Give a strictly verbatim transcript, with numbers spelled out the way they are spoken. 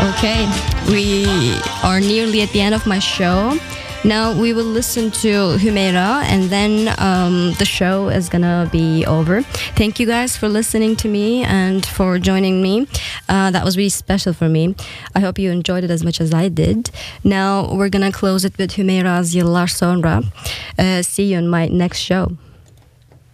Okay, we are nearly at the end of my show. Now we will listen to Humaira, and then um, the show is gonna be over. Thank you guys for listening to me and for joining me. Uh, that was really special for me. I hope you enjoyed it as much as I did. Now we're gonna close it with Humaira's Yıllar Sonra. Uh, see you in my next show.